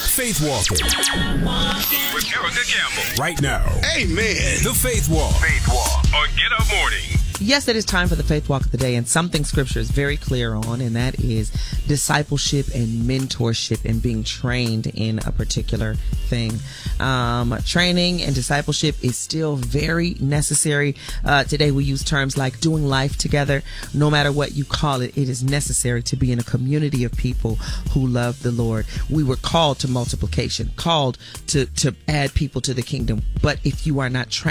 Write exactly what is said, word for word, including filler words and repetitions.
Faith Walking with Erica Campbell. right now. Amen. The Faith Walk. Faith Walk on Get Up Morning. Yes, it is time for the Faith Walk of the Day, and something Scripture is very clear on, and that is discipleship and mentorship and being trained in a particular thing. Um, training and discipleship is still very necessary. Uh, today we use terms like doing life together. No matter what you call it, it is necessary to be in a community of people who love the Lord. We were called to multiplication, called to, to add people to the kingdom. But if you are not trained,